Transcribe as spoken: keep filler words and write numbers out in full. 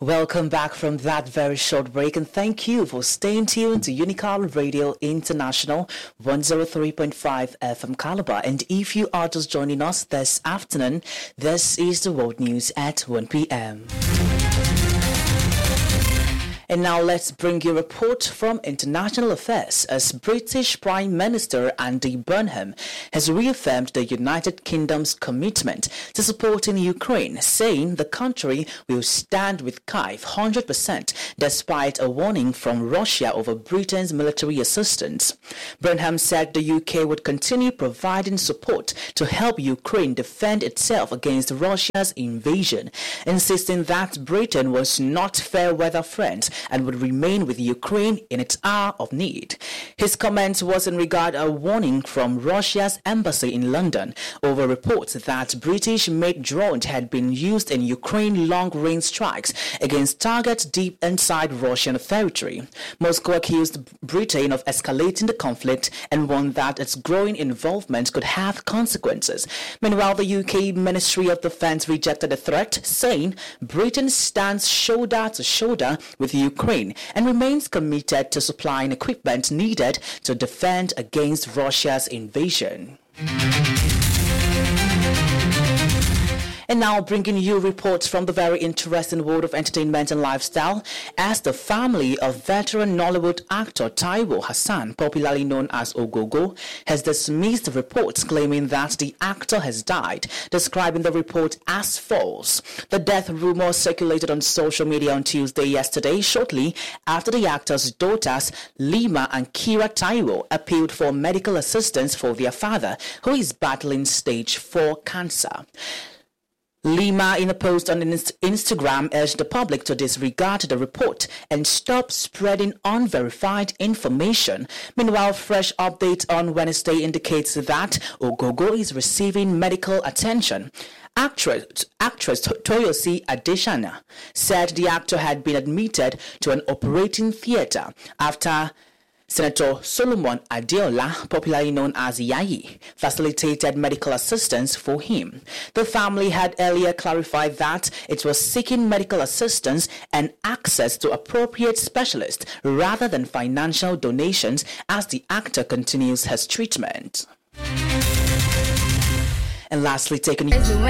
Welcome back from that very short break, and thank you for staying tuned to Unical Radio International one oh three point five F M Calabar. And if you are just joining us this afternoon, this is the World News at one p.m. And now let's bring you a report from International Affairs as British Prime Minister Andy Burnham has reaffirmed the United Kingdom's commitment to supporting Ukraine, saying the country will stand with Kyiv one hundred percent despite a warning from Russia over Britain's military assistance. Burnham said the U K would continue providing support to help Ukraine defend itself against Russia's invasion, insisting that Britain was not fair weather friends and would remain with Ukraine in its hour of need. His comments was in regard a warning from Russia's embassy in London over reports that British-made drones had been used in Ukraine long-range strikes against targets deep inside Russian territory. Moscow accused Britain of escalating the conflict and warned that its growing involvement could have consequences. Meanwhile, the U K Ministry of Defence rejected the threat, saying Britain stands shoulder to shoulder with Ukraine and remains committed to supplying equipment needed to defend against Russia's invasion. And now bringing you reports from the very interesting world of entertainment and lifestyle, as the family of veteran Nollywood actor Taiwo Hassan, popularly known as Ogogo, has dismissed reports claiming that the actor has died, describing the report as false. The death rumor circulated on social media on Tuesday yesterday, shortly after the actor's daughters Lima and Kira Taiwo appealed for medical assistance for their father, who is battling stage four cancer. Lima, in a post on Instagram, urged the public to disregard the report and stop spreading unverified information. Meanwhile, fresh update on Wednesday indicates that Ogogo is receiving medical attention. Actress, actress Toyosi Adeshana said the actor had been admitted to an operating theatre after Senator Solomon Adeola, popularly known as Yayi, facilitated medical assistance for him. The family had earlier clarified that it was seeking medical assistance and access to appropriate specialists rather than financial donations as the actor continues his treatment. And lastly, taking